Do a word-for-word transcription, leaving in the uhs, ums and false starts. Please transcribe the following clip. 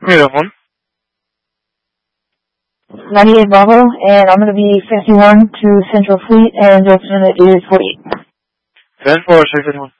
Radar one. ninety-eight Bravo, and I'm going to be fifty-one to Central Fleet, and Justin is forty-eight. ten four, six fifty-one.